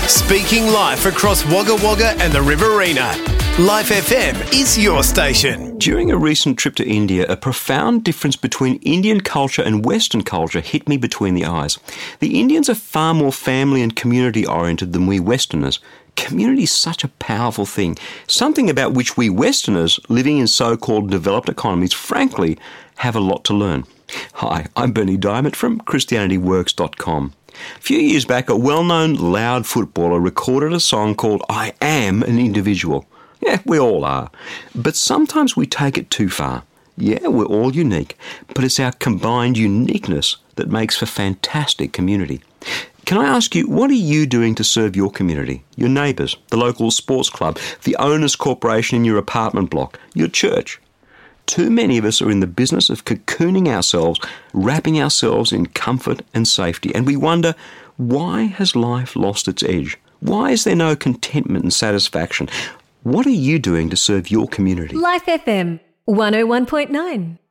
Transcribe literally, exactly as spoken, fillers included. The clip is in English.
Speaking live across Wagga Wagga and the Riverina. Life F M is your station. During a recent trip to India, a profound difference between Indian culture and Western culture hit me between the eyes. The Indians are far more family and community oriented than we Westerners. Community is such a powerful thing, something about which we Westerners, living in so-called developed economies, frankly, have a lot to learn. Hi, I'm Bernie Diamond from Christianity Works dot com. A few years back, a well-known loud footballer recorded a song called I Am an Individual. Yeah, we all are. But sometimes we take it too far. Yeah, we're all unique, but it's our combined uniqueness that makes for fantastic community. Can I ask you, what are you doing to serve your community, your neighbours, the local sports club, the owners' corporation in your apartment block, your church? Too many of us are in the business of cocooning ourselves, wrapping ourselves in comfort and safety, and we wonder, why has life lost its edge? Why is there no contentment and satisfaction? What are you doing to serve your community? Life F M one oh one point nine.